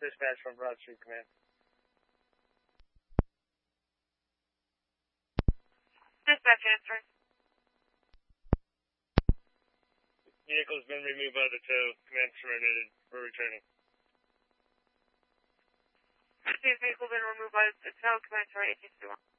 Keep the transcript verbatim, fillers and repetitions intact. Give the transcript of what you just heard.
Dispatch from Broad Street Command. Dispatch answering. Vehicle's been removed by the tow. Command terminated. We're returning. The vehicle been removed by the tow. Command terminated.